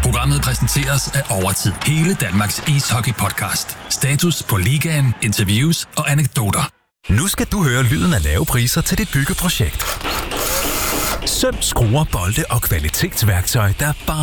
Programmet præsenteres af Overtid, hele Danmarks ishockey-podcast. Status på ligaen, interviews og anekdoter. Nu skal du høre lyden af lave priser til dit byggeprojekt. Søm, skruer, bolde og kvalitetsværktøj, der bare